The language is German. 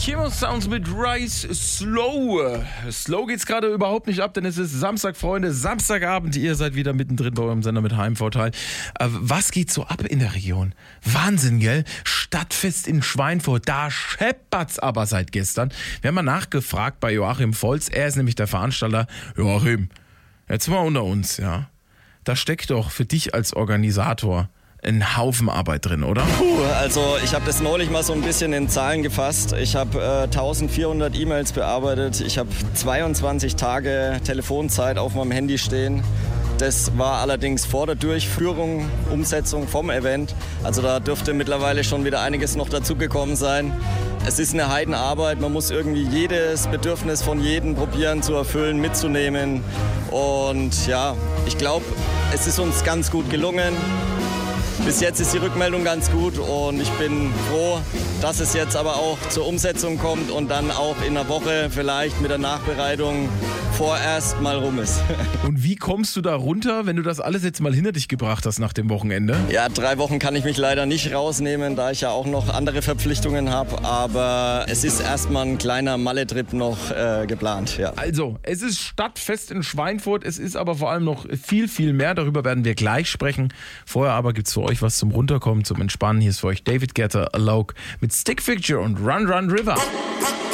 Chemo Sounds mit Rise Slow. Slow geht's gerade überhaupt nicht ab, denn es ist Samstag, Freunde. Samstagabend, ihr seid wieder mittendrin bei eurem Sender mit Heimvorteil. Was geht so ab in der Region? Wahnsinn, gell? Stadtfest in Schweinfurt, da scheppert's aber seit gestern. Wir haben mal nachgefragt bei Joachim Volz, er ist nämlich der Veranstalter. Joachim, jetzt mal unter uns, ja. Da steckt doch für dich als Organisator ein Haufen Arbeit drin, oder? Also ich habe das neulich mal so ein bisschen in Zahlen gefasst. Ich habe 1400 E-Mails bearbeitet. Ich habe 22 Tage Telefonzeit auf meinem Handy stehen. Das war allerdings vor der Durchführung, Umsetzung vom Event. Also da dürfte mittlerweile schon wieder einiges noch dazugekommen sein. Es ist eine Heidenarbeit. Man muss irgendwie jedes Bedürfnis von jedem probieren zu erfüllen, mitzunehmen. Und ja, ich glaube, es ist uns ganz gut gelungen. Bis jetzt ist die Rückmeldung ganz gut und ich bin froh, dass es jetzt aber auch zur Umsetzung kommt und dann auch in einer Woche vielleicht mit der Nachbereitung vorerst mal rum ist. Und wie kommst du da runter, wenn du das alles jetzt mal hinter dich gebracht hast nach dem Wochenende? Ja, 3 Wochen kann ich mich leider nicht rausnehmen, da ich ja auch noch andere Verpflichtungen habe. Aber es ist erstmal ein kleiner Malle-Trip noch geplant. Ja. Also, es ist Stadtfest in Schweinfurt, es ist aber vor allem noch viel, viel mehr. Darüber werden wir gleich sprechen. Vorher aber gibt es für euch was zum Runterkommen, zum Entspannen. Hier ist für euch David Guetta, Alok mit Stick Figure und Run Run River.